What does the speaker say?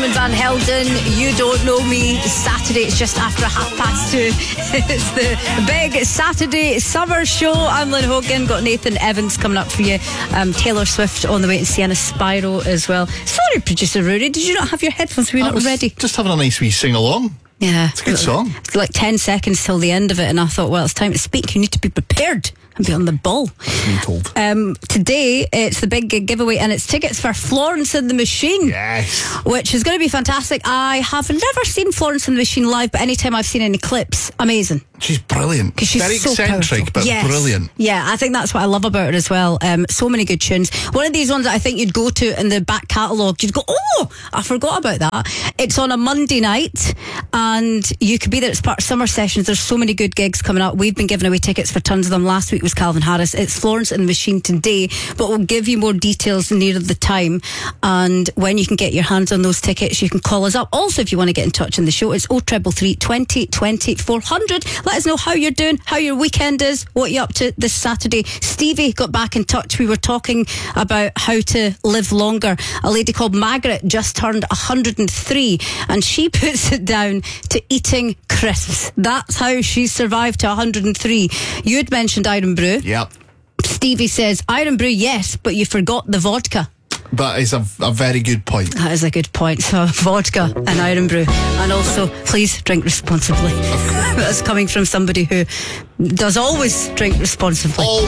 Armin van Helden, You Don't Know Me. Saturday, it's just after 2:30. It's the big Saturday summer show. I'm Lynn Hogan, got Nathan Evans coming up for you. Taylor Swift on the way to Sienna Spyro as well. Sorry, producer Rory, did you not have your headphones? Were you not ready? Just having a nice wee sing-along. Yeah. It's a good song. It's like 10 seconds till the end of it, and I thought, well, it's time to speak. You need to be prepared and be on the ball. That's me told. Today, it's the big gig giveaway, and it's tickets for Florence and the Machine. Yes. Which is going to be fantastic. I have never seen Florence and the Machine live, but anytime I've seen any clips, amazing. She's brilliant. Because she's very so eccentric, powerful. but brilliant. Yeah, I think that's what I love about her as well. So many good tunes. One of these ones that I think you'd go to in the back catalogue, you'd go, oh, I forgot about that. It's on a Monday night, and you could be there. It's part of summer sessions. There's so many good gigs coming up. We've been giving away tickets for tons of them. Last week was Calvin Harris. It's Florence and the Machine today, but we'll give you more details near the time. And when you can get your hands on those tickets, you can call us up. Also, if you want to get in touch in the show, it's 0333 20 20 400. Let us know how you're doing, how your weekend is, what you're up to this Saturday. Stevie got back in touch. We were talking about how to live longer. A lady called Margaret just turned 103, and she puts it down to eating crisps. That's how she survived to 103. You had mentioned Iron Brew. Yep. Stevie says, Iron Brew, yes, but you forgot the vodka. That is a very good point. That is a good point. So, vodka and Iron Brew. And also, please drink responsibly. That's coming from somebody who does always drink responsibly.